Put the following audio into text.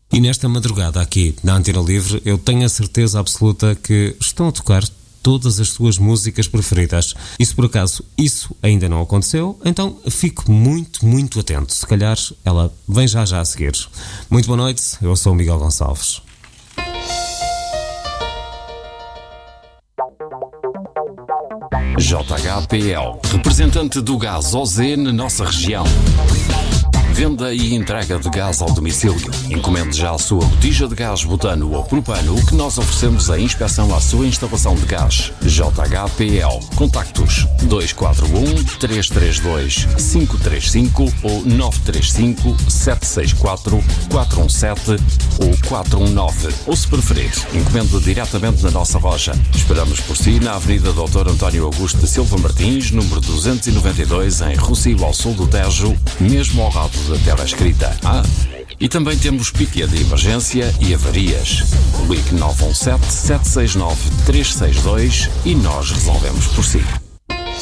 E nesta madrugada aqui na Antena Livre, eu tenho a certeza absoluta que estão a tocar todas as suas músicas preferidas. E se por acaso isso ainda não aconteceu, então fico muito atento. Se calhar ela vem já a seguir. Muito boa noite, eu sou o Miguel Gonçalves. JHPL, representante do gás OZ na nossa região. Venda e entrega de gás ao domicílio. Encomende já a sua botija de gás butano ou propano, que nós oferecemos a inspeção à sua instalação de gás. JHPL. Contactos 241-332-535 ou 935-764-417 ou 419. Ou, se preferir, encomende diretamente na nossa loja. Esperamos por si na Avenida Dr. António Augusto de Silva Martins, número 292, em Rossio, ao sul do Tejo, mesmo ao lado da tela escrita. E também temos pique de emergência e avarias. Ligue 917-769-362 e nós resolvemos por si.